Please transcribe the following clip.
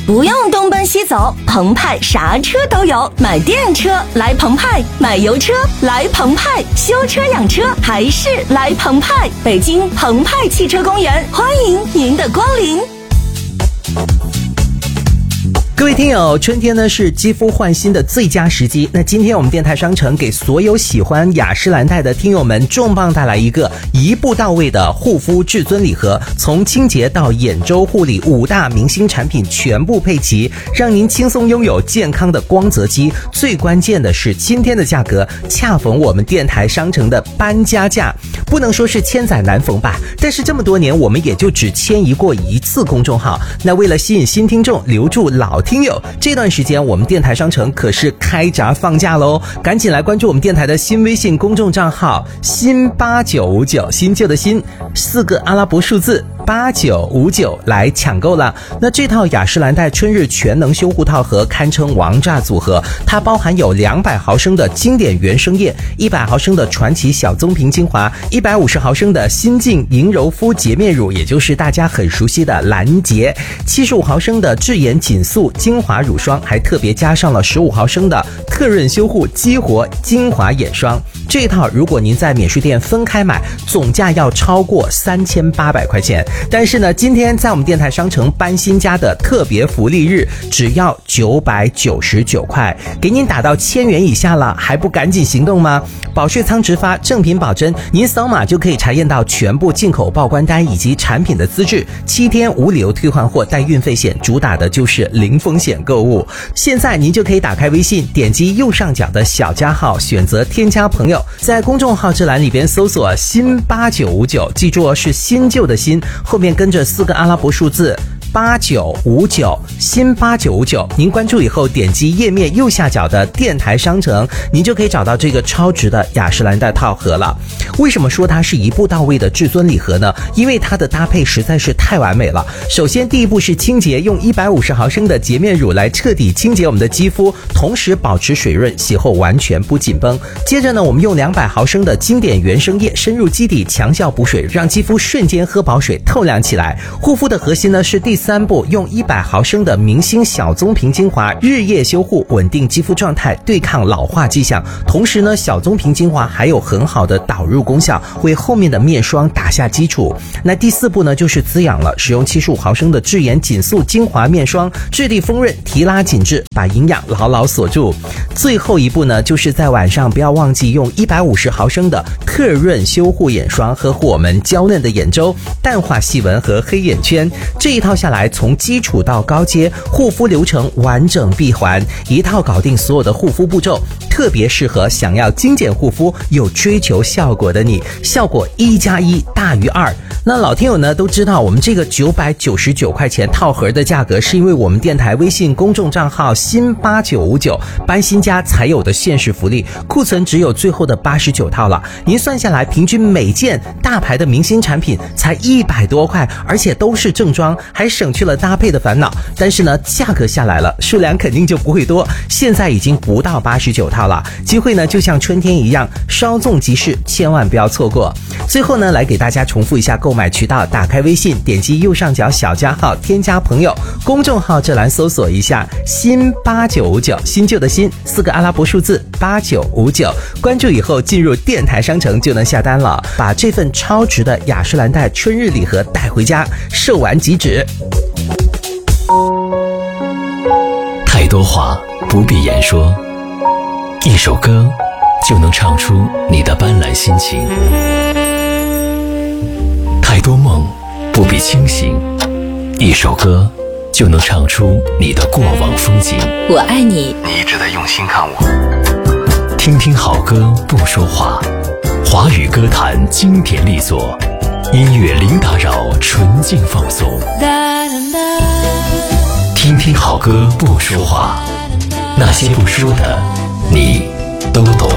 不用东奔西走，澎湃啥车都有，买电车来澎湃，买油车来澎湃，修车养车还是来澎湃。北京澎湃汽车公园，欢迎您的光临。 各位听友，春天呢是肌肤焕新的最佳时机。那今天我们电台商城给所有喜欢雅诗兰黛的听友们重磅带来一个一步到位的护肤至尊礼盒，从清洁到眼周护理5大明星产品全部配齐，让您轻松拥有健康的光泽肌。最关键的是今天的价格恰逢我们电台商城的搬家价，不能说是千载难逢吧，但是这么多年我们也就只迁移过一次公众号。那为了吸引新听众，留住老听友，这段时间我们电台商城可是开闸放假喽，赶紧来关注我们电台的新微信公众账号新8959，新旧的新4个阿拉伯数字8959来抢购了。那这套雅诗兰黛春日全能修护套盒堪称王炸组合，它包含有200毫升的经典原生液，100毫升的传奇小棕瓶精华，150毫升的新净莹柔肤洁面乳，也就是大家很熟悉的兰洁，75毫升的智妍紧素精华乳霜，还特别加上了15毫升的特润修护激活精华眼霜。这套如果您在免税店分开买，总价要超过3800块钱。但是呢，今天在我们电台商城搬新家的特别福利日，只要999块，给您打到1000元以下了，还不赶紧行动吗？保税仓直发，正品保真，您扫码就可以查验到全部进口报关单以及产品的资质，7天无理由退换货，带运费险，主打的就是零风险购物。现在您就可以打开微信，点击右上角的小加号，选择添加朋友，在公众号这栏里边搜索新8959，记住是新旧的新，后面跟着4个阿拉伯数字8959，新8959。您关注以后，点击页面右下角的电台商城，您就可以找到这个超值的雅诗兰黛套盒了。为什么说它是一步到位的至尊礼盒呢？因为它的搭配实在是太完美了。首先第一步是清洁，用150毫升的洁面乳来彻底清洁我们的肌肤，同时保持水润，洗后完全不紧绷。接着呢，我们用200毫升的经典原生液深入基底，强效补水，让肌肤瞬间喝饱水，透亮起来。护肤的核心呢是第3步，用100毫升的明星小棕瓶精华日夜修护，稳定肌肤状态，对抗老化迹象。同时呢，小棕瓶精华还有很好的导入功效，为后面的面霜打下基础。那第4步呢就是滋养了，使用75毫升的智妍紧素精华面霜，质地丰润，提拉紧致，把营养牢牢锁住。最后一步呢，就是在晚上不要忘记用150毫升的特润修护眼霜，呵护我们娇嫩的眼周，淡化细纹和黑眼圈。这一套下来，从基础到高阶，护肤流程完整闭环，一套搞定所有的护肤步骤，特别适合想要精简护肤又追求效果的你，效果1+1大于2。那老听友呢都知道，我们这个999块钱套盒的价格，是因为我们电台微信公众账号新8959搬新家才有的限时福利，库存只有最后的89套了。您算下来，平均每件大牌的明星产品才100多块，而且都是正装，还省去了搭配的烦恼。但是呢，价格下来了，数量肯定就不会多，现在已经不到89套了。机会呢就像春天一样，稍纵即逝，千万不要错过。最后呢，来给大家重复一下购买渠道，打开微信，点击右上角小加号，添加朋友，公众号这栏搜索一下新8959，新旧的新4个阿拉伯数字8959，关注以后进入电台商城就能下单了，把这份超值的雅诗兰黛春日礼盒带回家，售完即止。 太多话不必言说，一首歌就能唱出你的斑斓心情。太多梦不必清醒，一首歌就能唱出你的过往风景。 我爱你， 你一直在用心看我。听听好歌不说话，华语歌坛经典力作，音乐零打扰，纯净放松。听听好歌不说话，那些不说的你都懂。